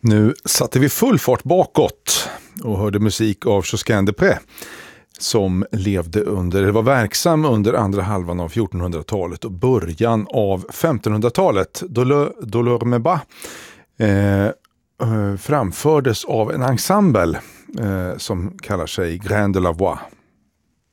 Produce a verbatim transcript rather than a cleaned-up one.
Nu satte vi full fart bakåt och hörde musik av Josquin des Prez som levde under, eller var verksam under andra halvan av fjortonhundratalet och början av femtonhundratalet. Dolores eh, framfördes av en ensemble eh, som kallar sig Grain de la Voix.